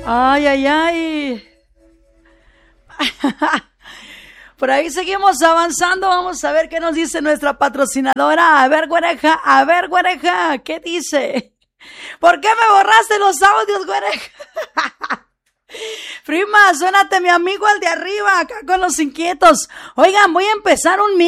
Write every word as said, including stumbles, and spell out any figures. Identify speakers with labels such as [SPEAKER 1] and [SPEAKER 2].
[SPEAKER 1] Ay, ay, ay. Por ahí seguimos avanzando. Vamos a ver qué nos dice nuestra patrocinadora. A ver, güereja, a ver, güereja, ¿qué dice? ¿Por qué me borraste los audios, güereja? Prima, suénate mi amigo al de arriba, acá con los inquietos. Oigan, voy a empezar un